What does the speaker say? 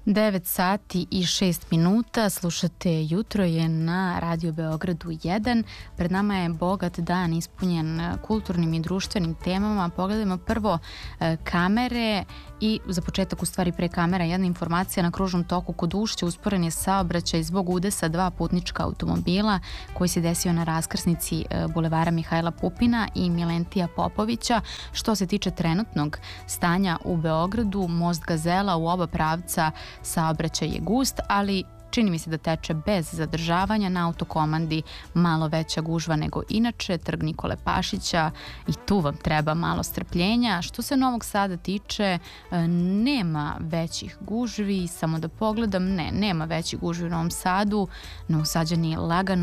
9 sati i 6 minuta, slušate Jutro je na Radio Beogradu 1. Pred nama je bogat dan ispunjen kulturnim i društvenim temama. Pogledajmo prvo kamere i za početak u stvari pre kamera jedna informacija na kružnom toku kod Ušća usporen je saobraćaj zbog udesa dva putnička automobila koji se desio na raskrsnici bulevara Mihajla Pupina i Milentija Popovića. Što se tiče trenutnog stanja u Beogradu, most Gazela u oba pravca saobraćaj je gust, ali čini mi se da teče bez zadržavanja. Na autokomandi malo veća gužva nego inače, Trg Nikole Pašića, i tu vam treba malo strpljenja. Što se Novog Sada tiče, nema većih gužvi, samo da pogledam, nema većih gužvi u Novom Sadu. Novosađani lagano